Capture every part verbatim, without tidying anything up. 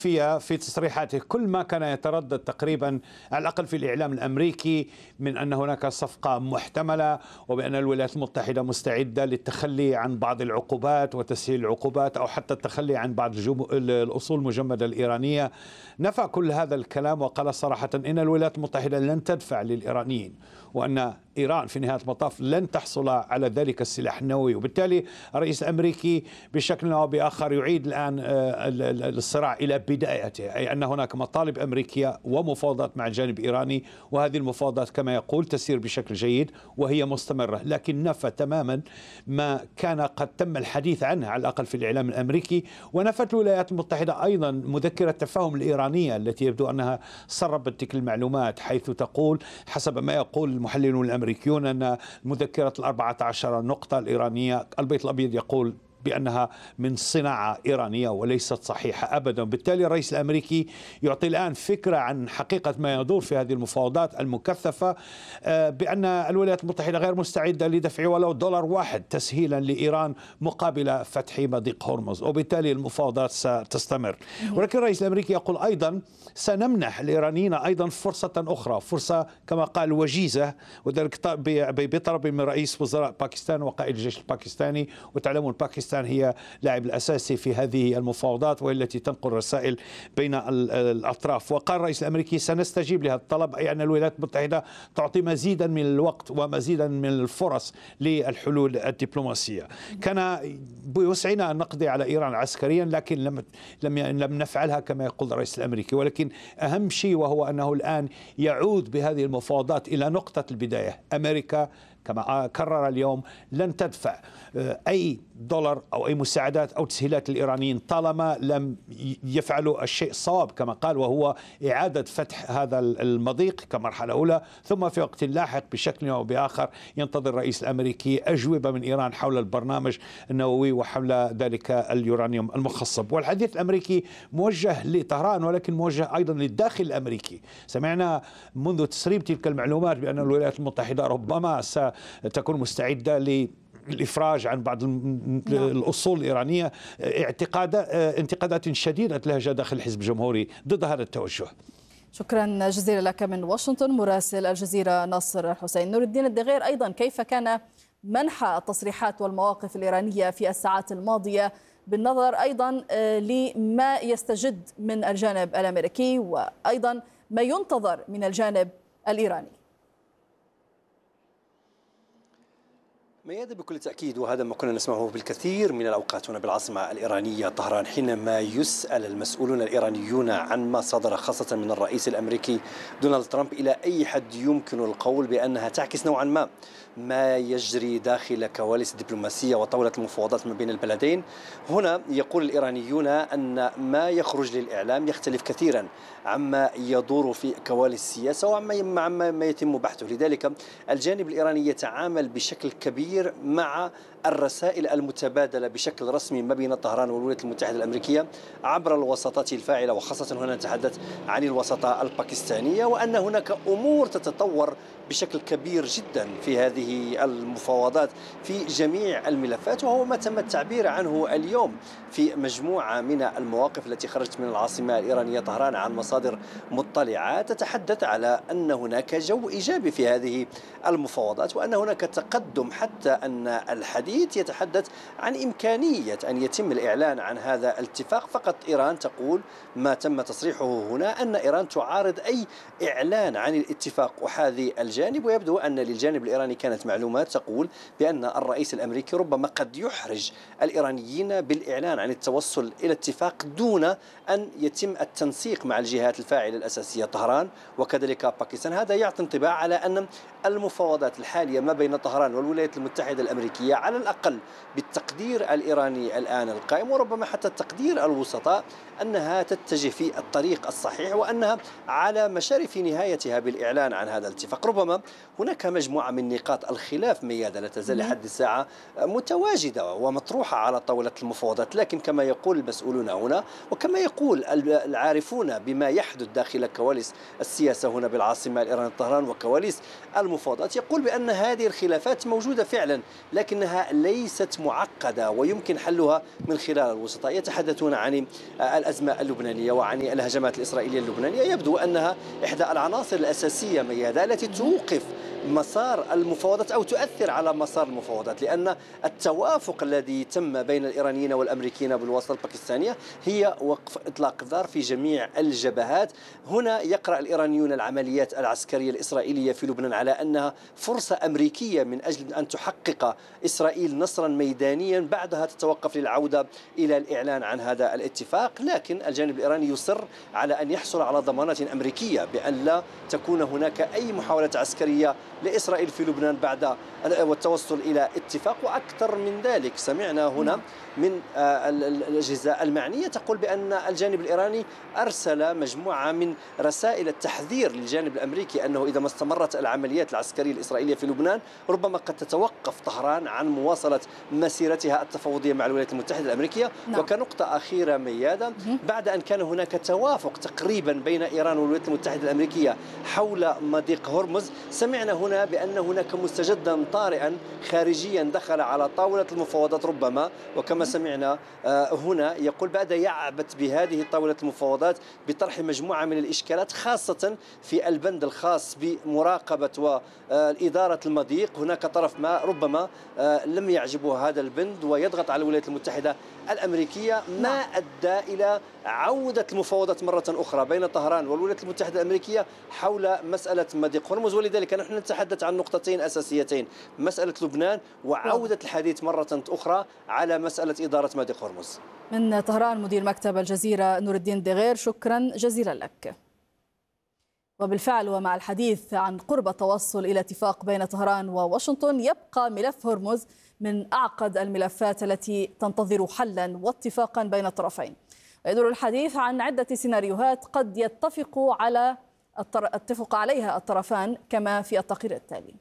فيها في تصريحاته كل ما كان يتردد تقريبا على الأقل في الإعلام الأمريكي من أن هناك صفقة محتملة وبأن الولايات المتحدة مستعدة للتخلي عن بعض العقوبات وتسهيل العقوبات أو حتى التخلي عن بعض الأصول المجمدة الإيرانية. نفى كل هذا الكلام وقال صراحة إن الولايات المتحدة لن تدفع للإيرانيين وأن إيران في نهاية المطاف لن تحصل على ذلك السلاح النووي. وبالتالي الرئيس الأمريكي بشكل أو بآخر يعيد الآن الصراع إلى بدايته، أي أن هناك مطالب أمريكية ومفاوضات مع الجانب الإيراني، وهذه المفاوضات كما يقول تسير بشكل جيد وهي مستمرة، لكن نفى تماما ما كان قد تم الحديث عنه على الأقل في الإعلام الأمريكي. ونفت الولايات المتحدة أيضا مذكرة تفاهم الإيرانية التي يبدو أنها سربت تلك المعلومات، حيث تقول حسب ما يقول المحللون الأمريكيون أن مذكرة الأربعة عشر نقطة الإيرانية البيت الأبيض يقول بأنها من صناعة إيرانية وليست صحيحة أبدا. بالتالي الرئيس الأمريكي يعطي الآن فكرة عن حقيقة ما يدور في هذه المفاوضات المكثفة، بأن الولايات المتحدة غير مستعدة لدفع ولو دولار واحد تسهيلا لإيران مقابل فتح مضيق هرمز، وبالتالي المفاوضات ستستمر. ولكن الرئيس الأمريكي يقول أيضا سنمنح الإيرانيين أيضا فرصة أخرى، فرصة كما قال وجيزة، وذلك بطلب من رئيس وزراء باكستان وقائد الجيش الباكستاني. وتعلمون باكستان هي لاعب الأساسي في هذه المفاوضات وهي التي تنقل رسائل بين الأطراف. وقال الرئيس الأمريكي سنستجيب لهذا الطلب، أي أن الولايات المتحدة تعطي مزيدا من الوقت ومزيدا من الفرص للحلول الدبلوماسية. كان بوسعنا أن نقضي على إيران عسكريا، لكن لم لم لم نفعلها كما يقول الرئيس الأمريكي. ولكن أهم شيء وهو أنه الآن يعود بهذه المفاوضات إلى نقطة البداية. أمريكا كما كرر اليوم لن تدفع أي دولار أو أي مساعدات أو تسهيلات للإيرانيين طالما لم يفعلوا الشيء الصواب كما قال، وهو إعادة فتح هذا المضيق كمرحلة أولى، ثم في وقت لاحق بشكل أو بآخر ينتظر الرئيس الأمريكي أجوبة من إيران حول البرنامج النووي وحول ذلك اليورانيوم المخصب. والحديث الأمريكي موجه لطهران ولكن موجه أيضا للداخل الأمريكي. سمعنا منذ تسريب تلك المعلومات بأن الولايات المتحدة ربما ستكون مستعدة ل الإفراج عن بعض الأصول الإيرانية، اعتقاد انتقادات شديدة لهجة داخل الحزب الجمهوري ضد هذا التوجه. شكرا جزيلا لك من واشنطن مراسل الجزيرة ناصر حسين. نور الدين الدغير، أيضا كيف كان منحى التصريحات والمواقف الإيرانية في الساعات الماضية بالنظر أيضا لما يستجد من الجانب الأمريكي وأيضا ما ينتظر من الجانب الإيراني؟ ميادة بكل تأكيد، وهذا ما كنا نسمعه بالكثير من الأوقات هنا بالعاصمة الإيرانية طهران، حينما يسأل المسؤولون الإيرانيون عن ما صدر خاصة من الرئيس الأمريكي دونالد ترامب، إلى أي حد يمكن القول بأنها تعكس نوعا ما ما يجري داخل كواليس الدبلوماسية وطاولة المفاوضات ما بين البلدين. هنا يقول الإيرانيون أن ما يخرج للإعلام يختلف كثيرا عما يدور في كواليس السياسة وعما ما يتم بحثه. لذلك الجانب الإيراني يتعامل بشكل كبير مع الرسائل المتبادلة بشكل رسمي ما بين طهران والولايات المتحدة الأمريكية عبر الوساطات الفاعلة، وخاصة هنا نتحدث عن الوساطة الباكستانية، وأن هناك أمور تتطور بشكل كبير جدا في هذه المفاوضات في جميع الملفات، وهو ما تم التعبير عنه اليوم في مجموعة من المواقف التي خرجت من العاصمة الإيرانية طهران عن مصادر مطلعة تتحدث على أن هناك جو إيجابي في هذه المفاوضات، وأن هناك تقدم، حتى أن الحديث يتحدث عن إمكانية أن يتم الإعلان عن هذا الاتفاق. فقط إيران تقول ما تم تصريحه هنا أن إيران تعارض أي إعلان عن الاتفاق أحاذي الجانب، ويبدو أن للجانب الإيراني كانت معلومات تقول بأن الرئيس الأمريكي ربما قد يحرج الإيرانيين بالإعلان عن التوصل إلى اتفاق دون أن يتم التنسيق مع الجهات الفاعلة الأساسية طهران وكذلك باكستان. هذا يعطي انطباع على أن المفاوضات الحالية ما بين طهران والولايات المتحدة الأمريكية على الأقل بالتقدير الإيراني الآن القائم وربما حتى التقدير الوسطاء أنها تتجه في الطريق الصحيح، وأنها على مشارف نهايتها بالإعلان عن هذا الاتفاق. ربما هناك مجموعة من نقاط الخلاف ميادة لا تزال لحد الساعة متواجدة ومطروحة على طاولة المفاوضات، لكن كما يقول المسؤولون هنا وكما يقول العارفون بما يحدث داخل كواليس السياسة هنا بالعاصمة الإيرانية طهران وكواليس المفاوضات، يقول بأن هذه الخلافات موجودة فعلا لكنها ليست معقدة ويمكن حلها من خلال الوسطاء. يتحدثون عن الأزمة اللبنانية وعن الهجمات الإسرائيلية اللبنانية يبدو أنها إحدى العناصر الأساسية ميادة التي توقف مسار المفاوضات أو تؤثر على مسار المفاوضات، لأن التوافق الذي تم بين الإيرانيين والأمريكيين بالواسطة الباكستانية هي وقف إطلاق النار في جميع الجبهات. هنا يقرأ الإيرانيون العمليات العسكرية الإسرائيلية في لبنان على أنها فرصة أمريكية من أجل أن تحقق إسرائيل نصرا ميدانيا، بعدها تتوقف للعودة إلى الإعلان عن هذا الاتفاق. لكن الجانب الإيراني يصر على أن يحصل على ضمانات أمريكية بأن لا تكون هناك أي محاولة عسكرية لإسرائيل في لبنان بعد والتوصل إلى اتفاق. وأكثر من ذلك سمعنا هنا من الأجهزة المعنية تقول بأن الجانب الإيراني أرسل مجموعة من رسائل التحذير للجانب الأمريكي أنه إذا ما استمرت العمليات العسكرية الإسرائيلية في لبنان ربما قد تتوقف طهران عن مواصلة مسيرتها التفاوضية مع الولايات المتحدة الأمريكية. نعم. وكنقطة أخيرة ميادة، بعد أن كان هناك توافق تقريبا بين إيران والولايات المتحدة الأمريكية حول مضيق هرمز، سمعنا هنا بأن هناك مستجدا طارئا خارجيا دخل على طاولة المفاوضات ربما، وكما سمعنا هنا يقول بدأ يعبث بهذه طاولة المفاوضات بطرح مجموعة من الإشكالات خاصة في البند الخاص بمراقبة وإدارة المضيق. هناك طرف ما ربما لم يعجبه هذا البند ويضغط على الولايات المتحدة الأمريكية، ما أدى إلى عودة المفاوضات مرة أخرى بين طهران والولايات المتحدة الأمريكية حول مسألة مضيق هرمز. ولذلك نحن نتحدث عن نقطتين أساسيتين، مسألة لبنان وعودة الحديث مرة أخرى على مسألة إدارة مضيق هرمز. من طهران مدير مكتب الجزيرة نور الدين دغير، شكرا جزيلا لك. وبالفعل ومع الحديث عن قرب التوصل إلى اتفاق بين طهران وواشنطن، يبقى ملف هرمز من أعقد الملفات التي تنتظر حلا واتفاقا بين الطرفين. ويدور الحديث عن عدة سيناريوهات قد يتفق على اتفق عليها الطرفان كما في التقرير التالي.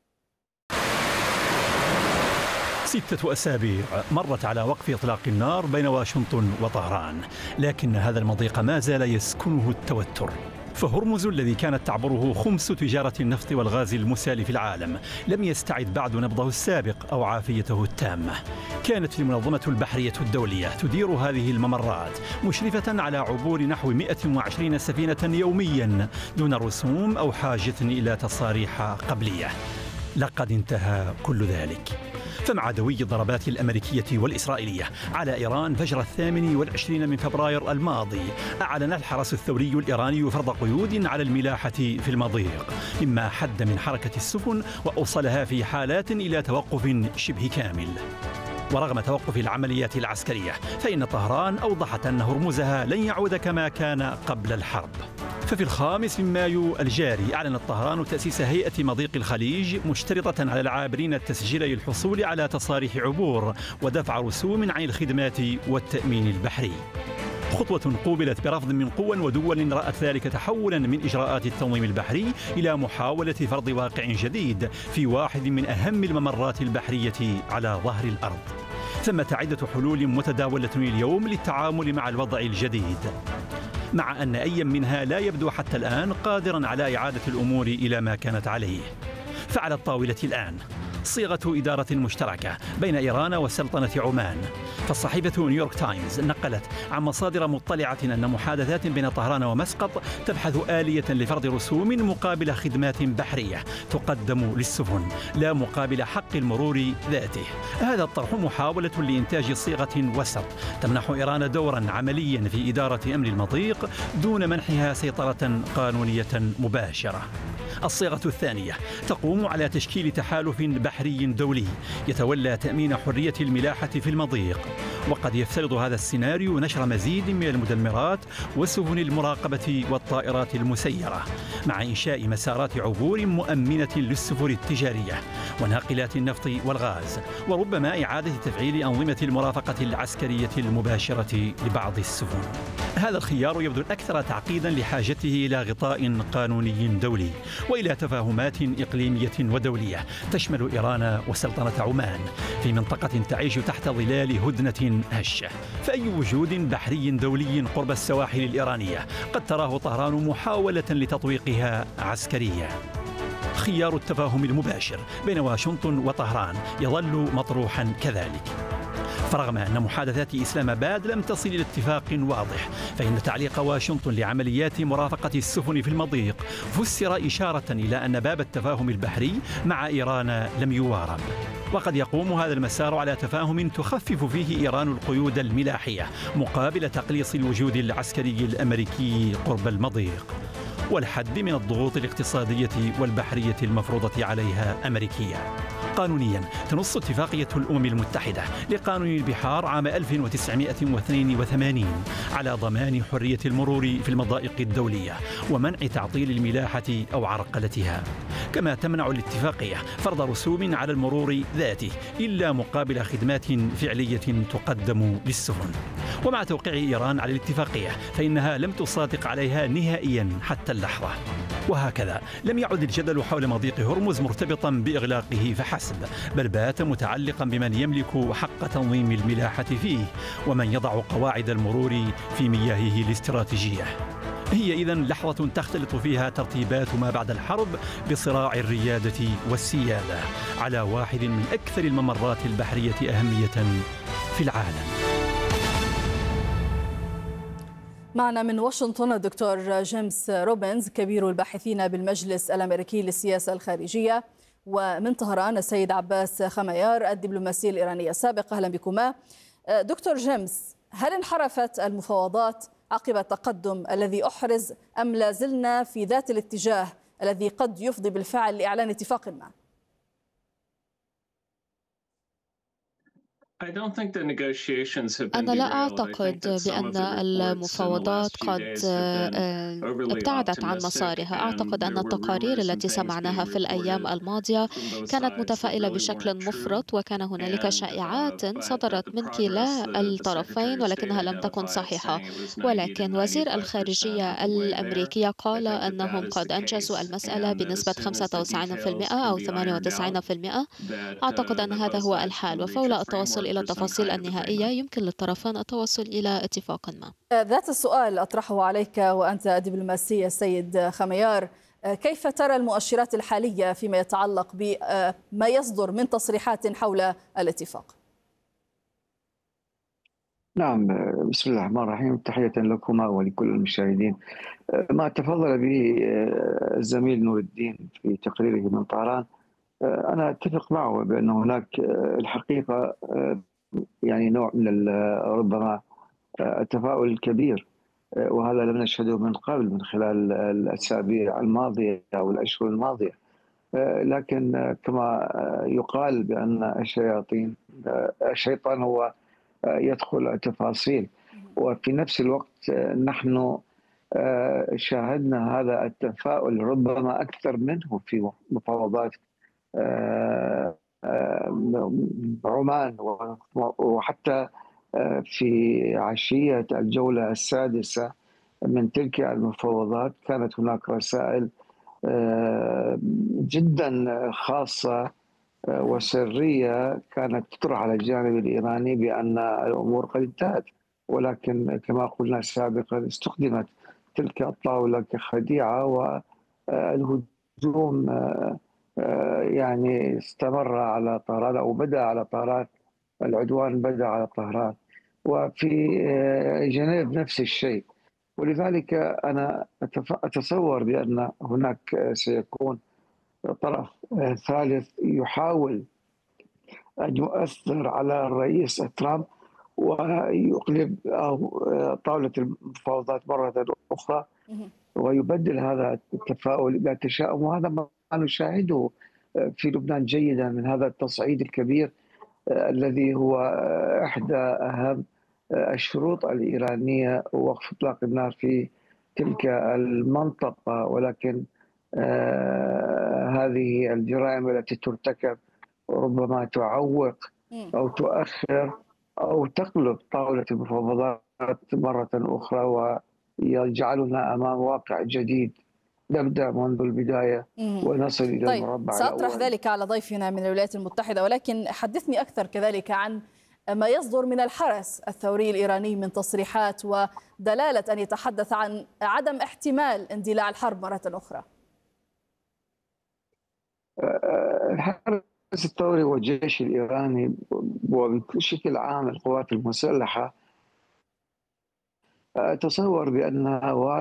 ستة أسابيع مرت على وقف إطلاق النار بين واشنطن وطهران، لكن هذا المضيق ما زال يسكنه التوتر. فهرمز الذي كانت تعبره خمس تجارة النفط والغاز المسال في العالم لم يستعد بعد نبضه السابق أو عافيته التامة. كانت المنظمة البحرية الدولية تدير هذه الممرات مشرفة على عبور نحو مئة وعشرين سفينة يوميا دون رسوم أو حاجة إلى تصاريح قبلية. لقد انتهى كل ذلك، فمع دوي الضربات الأمريكية والإسرائيلية على إيران فجر الثامن والعشرين من فبراير الماضي، أعلن الحرس الثوري الإيراني فرض قيود على الملاحة في المضيق، مما حد من حركة السفن وأوصلها في حالات إلى توقف شبه كامل. ورغم توقف العمليات العسكرية فإن طهران أوضحت أن هرمزها لن يعود كما كان قبل الحرب. ففي الخامس من مايو الجاري أعلنت طهران تأسيس هيئة مضيق الخليج، مشترطة على العابرين التسجيل للحصول على تصاريح عبور ودفع رسوم عن الخدمات والتأمين البحري. خطوة قوبلت برفض من قوى ودول رأت ذلك تحولا من إجراءات التنظيم البحري إلى محاولة فرض واقع جديد في واحد من أهم الممرات البحرية على ظهر الأرض. ثمة عدة حلول متداولة اليوم للتعامل مع الوضع الجديد، مع أن أي منها لا يبدو حتى الآن قادرا على إعادة الأمور إلى ما كانت عليه. فعلى الطاولة الآن صيغة إدارة مشتركة بين إيران وسلطنة عمان. فالصحيفة نيويورك تايمز نقلت عن مصادر مطلعة أن محادثات بين طهران ومسقط تبحث آلية لفرض رسوم مقابل خدمات بحرية تقدم للسفن لا مقابل حق المرور ذاته. هذا الطرح محاولة لإنتاج صيغة وسط تمنح إيران دورا عمليا في إدارة أمن المضيق دون منحها سيطرة قانونية مباشرة. الصيغة الثانية تقوم على تشكيل تحالف بحري دولي يتولى تأمين حرية الملاحة في المضيق، وقد يفترض هذا السيناريو نشر مزيد من المدمرات وسفن المراقبة والطائرات المسيرة، مع إنشاء مسارات عبور مؤمنة للسفن التجارية وناقلات النفط والغاز، وربما إعادة تفعيل أنظمة المرافقة العسكرية المباشرة لبعض السفن. هذا الخيار يبدو الأكثر تعقيدا لحاجته إلى غطاء قانوني دولي وإلى تفاهمات إقليمية ودولية تشمل إيران وسلطنة عمان في منطقة تعيش تحت ظلال هدنة هشة. فأي وجود بحري دولي قرب السواحل الإيرانية قد تراه طهران محاولة لتطويقها عسكريا. خيار التفاهم المباشر بين واشنطن وطهران يظل مطروحا كذلك. فرغم أن محادثات إسلام آباد لم تصل إلى اتفاق واضح، فإن تعليق واشنطن لعمليات مرافقة السفن في المضيق فسر إشارة إلى أن باب التفاهم البحري مع إيران لم يوارب. وقد يقوم هذا المسار على تفاهم تخفف فيه إيران القيود الملاحية مقابل تقليص الوجود العسكري الأمريكي قرب المضيق، والحد من الضغوط الاقتصادية والبحرية المفروضة عليها أمريكيا. قانونيا تنص اتفاقية الأمم المتحدة لقانون البحار عام ألف وتسعمائة واثنين وثمانين على ضمان حرية المرور في المضائق الدولية ومنع تعطيل الملاحة أو عرقلتها، كما تمنع الاتفاقية فرض رسوم على المرور ذاته إلا مقابل خدمات فعلية تقدم للسفن. ومع توقيع إيران على الاتفاقية فإنها لم تصادق عليها نهائيا حتى اللحظة. وهكذا لم يعد الجدل حول مضيق هرمز مرتبطا بإغلاقه فحسب، بل بات متعلقا بمن يملك حق تنظيم الملاحة فيه ومن يضع قواعد المرور في مياهه الاستراتيجية. هي إذن لحظة تختلط فيها ترتيبات ما بعد الحرب بصراع الريادة والسيادة على واحد من أكثر الممرات البحرية أهمية في العالم. معنا من واشنطن الدكتور جيمس روبنز كبير الباحثين بالمجلس الأمريكي للسياسة الخارجية، ومن طهران السيد عباس خميار الدبلوماسي الإيراني السابق. أهلا بكما. دكتور جيمس، هل انحرفت المفاوضات عقب التقدم الذي أحرز أم لا زلنا في ذات الاتجاه الذي قد يفضي بالفعل لإعلان اتفاق ما؟ أنا لا أعتقد بأن المفاوضات قد ابتعدت عن مسارها. أعتقد أن التقارير التي سمعناها في الأيام الماضية كانت متفائلة بشكل مفرط، وكان هنالك شائعات صدرت من كلا الطرفين ولكنها لم تكن صحيحة. ولكن وزير الخارجية الأمريكية قال أنهم قد أنجزوا المسألة بنسبة خمسة وتسعين بالمئة أو ثمانية وتسعين بالمئة. أعتقد أن هذا هو الحال، وفور التوصل إلى التفاصيل النهائية يمكن للطرفان التوصل إلى اتفاق ما. ذات السؤال أطرحه عليك وأنت دبلوماسي السيد خميار، كيف ترى المؤشرات الحالية فيما يتعلق بما يصدر من تصريحات حول الاتفاق؟ نعم، بسم الله الرحمن الرحيم. تحية لكما ولكل المشاهدين. ما تفضل به الزميل نور الدين في تقريره من طهران، أنا أتفق معه بأن هناك الحقيقة يعني نوع من ربما التفاؤل الكبير، وهذا لم نشهده من قبل من خلال الأسابيع الماضية أو الأشهر الماضية. لكن كما يقال بأن الشياطين الشيطان هو يدخل التفاصيل، وفي نفس الوقت نحن شاهدنا هذا التفاؤل ربما أكثر منه في مفاوضات عمان، وحتى في عشية الجولة السادسة من تلك المفاوضات كانت هناك رسائل جدا خاصة وسرية كانت تطرح على الجانب الإيراني بأن الأمور قد انتهت، ولكن كما قلنا سابقا استخدمت تلك الطاولة كخديعة، والهجوم يعني استمر على طهران أو بدأ على طهران، العدوان بدأ على طهران، وفي جنيف نفس الشيء. ولذلك أنا أتصور بأن هناك سيكون طرف ثالث يحاول أن يؤثر على الرئيس ترامب ويقلب طاولة المفاوضات مرة أخرى ويبدل هذا التفاؤل إلى تشاؤم، وهذا ما نشاهده في لبنان جيدا من هذا التصعيد الكبير الذي هو إحدى أهم الشروط الإيرانية وقف إطلاق النار في تلك المنطقة. ولكن آه هذه الجرائم التي ترتكب ربما تعوق أو تؤخر أو تقلب طاولة المفاوضات مرة أخرى ويجعلنا أمام واقع جديد نبدأ منذ البداية ونصل إلى طيب المربع سأطرح الأول. ذلك على ضيفنا من الولايات المتحدة، ولكن حدثني أكثر كذلك عن ما يصدر من الحرس الثوري الإيراني من تصريحات ودلالة أن يتحدث عن عدم احتمال اندلاع الحرب مرة أخرى. الحرس الثوري والجيش الإيراني وبشكل عام القوات المسلحة أتصور بأنها